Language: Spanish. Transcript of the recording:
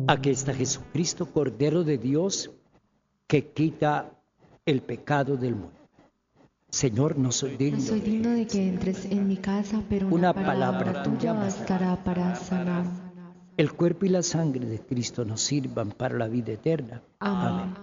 Aquí está Jesucristo, Cordero de Dios, que quita el pecado del mundo. Señor, no soy digno. No soy digno de que entres en mi casa, pero una palabra tuya bastará para sanar. El cuerpo y la sangre de Cristo nos sirvan para la vida eterna. Amén.